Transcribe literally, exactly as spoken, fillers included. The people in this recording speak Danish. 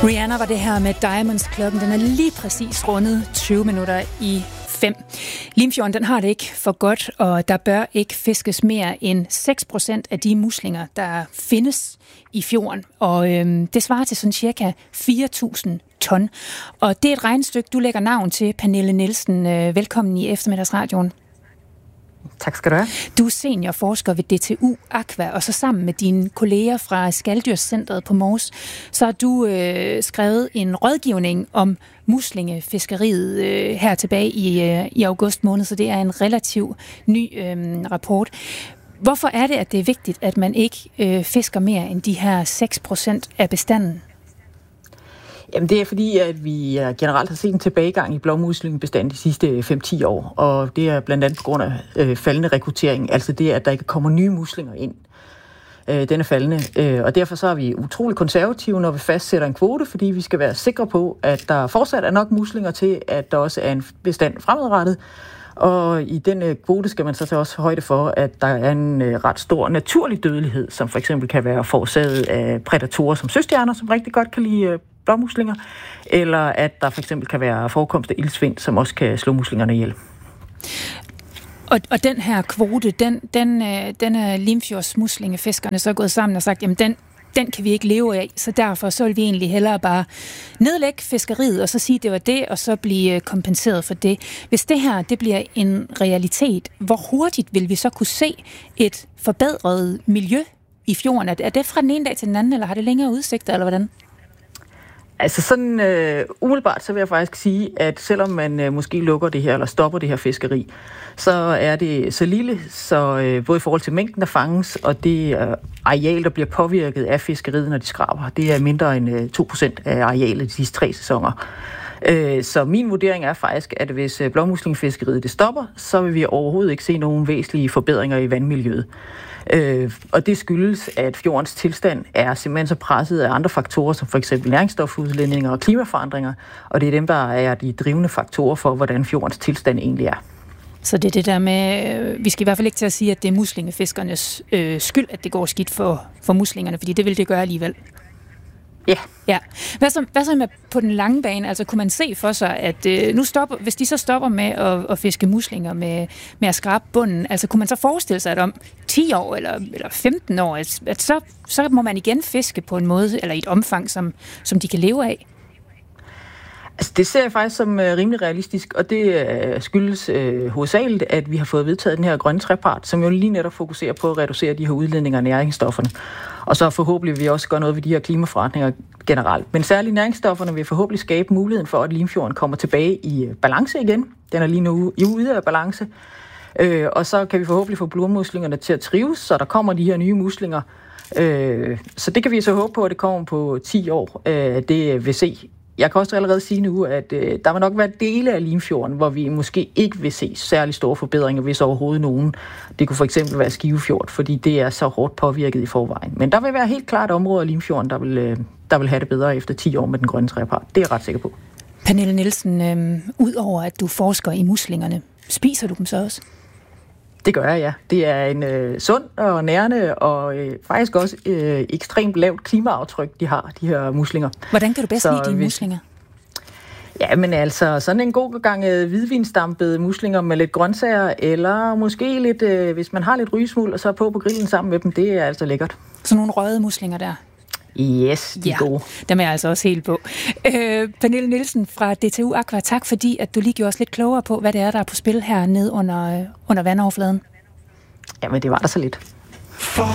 Rihanna var det her med Diamonds. Klokken den er lige præcis rundet tyve minutter i fem. Limfjorden den har det ikke for godt, og der bør ikke fiskes mere end seks procent af de muslinger, der findes i fjorden. Og øhm, det svarer til sådan cirka fire tusind ton. Og det er et regnestykke, du lægger navn til, Pernille Nielsen. Øh, velkommen i eftermiddagsradioen. Tak skal du have. Du er seniorforsker ved D T U Aqua, og så sammen med dine kolleger fra Skaldyrscentret på Mors, så har du øh, skrevet en rådgivning om muslingefiskeriet øh, her tilbage i, øh, i august måned, så det er en relativt ny øh, rapport. Hvorfor er det, at det er vigtigt, at man ikke øh, fisker mere end de her seks procent af bestanden? Jamen det er fordi, at vi generelt har set en tilbagegang i blåmuslingebestanden de sidste fem til ti år, og det er blandt andet på grund af øh, faldende rekruttering, altså det, at der ikke kommer nye muslinger ind. Øh, den er faldende, øh, og derfor så er vi utrolig konservative, når vi fastsætter en kvote, fordi vi skal være sikre på, at der fortsat er nok muslinger til, at der også er en bestand fremadrettet. Og i den øh, kvote skal man så tage også højde for, at der er en øh, ret stor naturlig dødelighed, som for eksempel kan være forårsaget af prædatorer som søstjerner, som rigtig godt kan lide øh, blåmuslinger, eller at der for eksempel kan være forekomst af iltsvind, som også kan slå muslingerne ihjel. Og, og den her kvote, den, den, den er Limfjordsmuslingefiskerne så gået sammen og sagt, jamen den, den kan vi ikke leve af, så derfor så vil vi egentlig hellere bare nedlægge fiskeriet, og så sige, det var det, og så blive kompenseret for det. Hvis det her, det bliver en realitet, hvor hurtigt vil vi så kunne se et forbedret miljø i fjorden? Er det fra den ene dag til den anden, eller har det længere udsigter, eller hvordan? Altså sådan øh, umiddelbart, så vil jeg faktisk sige, at selvom man øh, måske lukker det her, eller stopper det her fiskeri, så er det så lille, så øh, både i forhold til mængden, der fanges, og det øh, areal, der bliver påvirket af fiskeriet, når de skraber, det er mindre end øh, to procent af arealet de sidste tre sæsoner. Øh, så min vurdering er faktisk, at hvis øh, blåmuslingefiskeriet det stopper, så vil vi overhovedet ikke se nogen væsentlige forbedringer i vandmiljøet. Øh, og det skyldes, at fjordens tilstand er simpelthen så presset af andre faktorer, som for eksempel næringsstofudledninger og klimaforandringer, og det er dem, der er de drivende faktorer for, hvordan fjordens tilstand egentlig er. Så det er det der med, vi skal i hvert fald ikke til at sige, at det er muslingefiskernes øh, skyld, at det går skidt for, for muslingerne, fordi det vil det gøre alligevel. Ja. Ja. Hvad så, hvad så med på den lange bane? Altså kunne man se for sig, at øh, nu stopper, hvis de så stopper med at, at fiske muslinger med, med at skrabe bunden, altså kunne man så forestille sig, at om ti år eller, eller femten år, at, at så, så må man igen fiske på en måde, eller i et omfang, som, som de kan leve af? Altså, det ser jeg faktisk som uh, rimelig realistisk, og det uh, skyldes uh, hovedsageligt, at vi har fået vedtaget den her grønne trepart, som jo lige netop fokuserer på at reducere de her udledninger af næringsstofferne. Og så forhåbentlig vil vi også gøre noget ved de her klimaforandringer generelt. Men særligt næringsstofferne vil forhåbentlig skabe muligheden for, at Limfjorden kommer tilbage i balance igen. Den er lige nu ude af balance. Uh, og så kan vi forhåbentlig få blåmuslingerne til at trives, så der kommer de her nye muslinger. Uh, så det kan vi så håbe på, at det kommer på ti år. Uh, det vil se. Jeg kan også allerede sige nu, at øh, der vil nok være dele af Limfjorden, hvor vi måske ikke vil se særlig store forbedringer, hvis overhovedet nogen. Det kunne for eksempel være Skivefjord, fordi det er så hårdt påvirket i forvejen. Men der vil være helt klart områder af Limfjorden, der vil, øh, der vil have det bedre efter ti år med den grønne trepart. Det er jeg ret sikker på. Pernille Nielsen, øh, udover at du forsker i muslingerne, spiser du dem så også? Det gør jeg, ja. Det er en øh, sund og nærende og øh, faktisk også øh, ekstremt lavt klimaaftryk, de har, de her muslinger. Hvordan kan du bedst så, lide dine hvis, muslinger? Ja, men altså sådan en god gang øh, hvidvinsdampede muslinger med lidt grøntsager, eller måske lidt, øh, hvis man har lidt rygesmuld, og så på på grillen sammen med dem, det er altså lækkert. Så nogle røde muslinger der? Yes, de ja, er gode. Dem er jeg altså også helt på. Øh, Pernille Nielsen fra D T U Aqua, tak fordi at du lige gjorde os lidt klogere på, hvad det er, der er på spil her nede under, under vandoverfladen. Jamen, det var der så lidt.